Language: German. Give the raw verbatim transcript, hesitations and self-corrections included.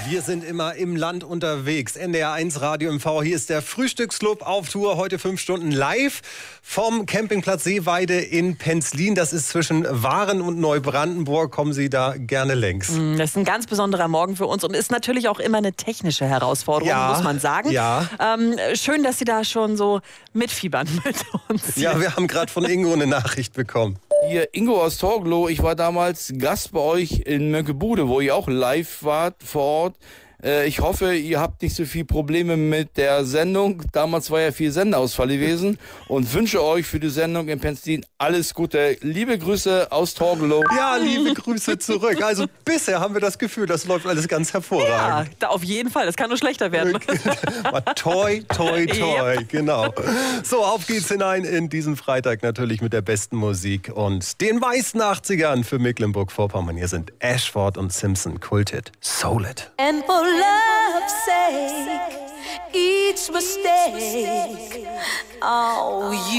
Wir sind immer im Land unterwegs. N D R eins Radio M V. Hier ist der Frühstücksclub auf Tour. Heute fünf Stunden live vom Campingplatz Seeweide in Penzlin. Das ist zwischen Waren und Neubrandenburg. Kommen Sie da gerne längs. Das ist ein ganz besonderer Morgen für uns und ist natürlich auch immer eine technische Herausforderung, ja, muss man sagen. Ja. Ähm, schön, dass Sie da schon so mitfiebern mit uns. Ja, wir haben gerade von Ingo eine Nachricht bekommen. Hier, Ingo aus Torgelow. Ich war damals Gast bei euch in Mönckebude, wo ihr auch live wart vor Ort. Äh, ich hoffe, ihr habt nicht so viel Probleme mit der Sendung. Damals war ja viel Senderausfall gewesen und wünsche euch für die Sendung in Penzlin alles Gute. Liebe Grüße aus Torgelow. Ja, liebe Grüße zurück. Also bisher haben wir das Gefühl, das läuft alles ganz hervorragend. Ja, da auf jeden Fall. Das kann nur schlechter werden. Toi, toi, toi. Ja. Genau. So, auf geht's hinein in diesen Freitag natürlich mit der besten Musik und den meisten achtzigern für Mecklenburg-Vorpommern. Hier sind Ashford und Simpson, Kulthit, Soul It. And for love's sake, each mistake, oh, you